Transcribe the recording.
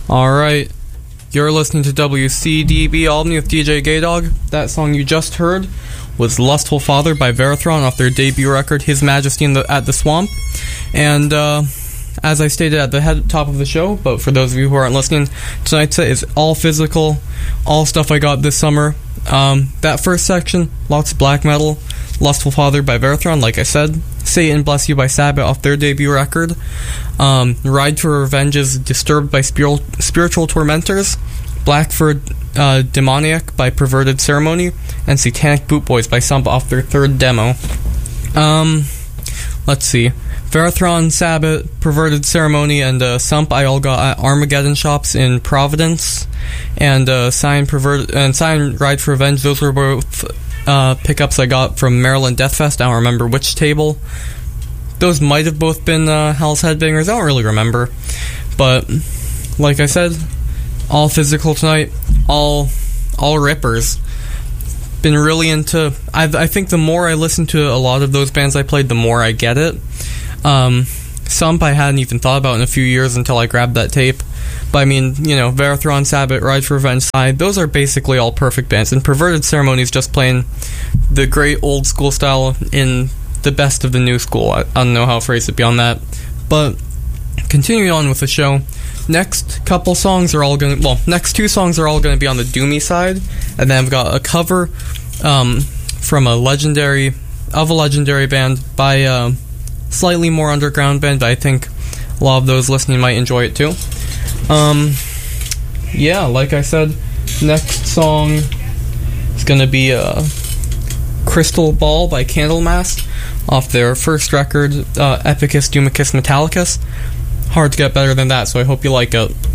Alright, you're listening to WCDB Albany with DJ Gaydog. That song you just heard was Lustful Father by Verathron off their debut record, His Majesty at the Swamp. And as I stated at the top of the show, but for those of you who aren't listening, tonight's set is all physical, all stuff I got this summer. That first section, lots of black metal, Lustful Father by Verathron, like I said. Satan Bless You by Sabbath off their debut record. Ride to Revenge's Disturbed by Spiritual Tormentors. Blackford Demoniac by Perverted Ceremony. And Satanic Boot Boys by Sump off their third demo. Let's see. Verathron, Sabbath, Perverted Ceremony, and Sump I all got at Armageddon shops in Providence. And Sign Ride for Revenge, those were both pickups I got from Maryland Deathfest. I don't remember which table. Those might have both been Hell's Headbangers. I don't really remember. But, like I said, all physical tonight. All rippers. Been really into... I think the more I listen to a lot of those bands I played, the more I get it. Sump I hadn't even thought about in a few years until I grabbed that tape. But I mean, Verathron, Sabbath, Ride for Revenge, those are basically all perfect bands. And Perverted Ceremony is just playing the great old school style in the best of the new school. I don't know how to phrase it beyond that. But continuing on with the show, next two songs are all going to be on the doomy side. And then I've got a cover from a legendary band by a slightly more underground band, but I think a lot of those listening might enjoy it too. Like I said, next song is going to be Crystal Ball by Candlemass off their first record, Epicus Dumicus Metallicus. Hard to get better than that, so I hope you like it.